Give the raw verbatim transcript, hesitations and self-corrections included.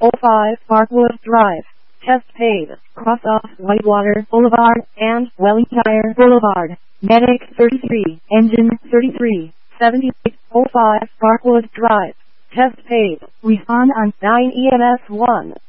oh five Parkwood Drive. Test paid. Cross off Whitewater Boulevard and Wellingham Boulevard. Medic thirty-three, engine thirty-three, seventy-eight oh five Parkwood Drive. Test paid. Respond on nine E M S one.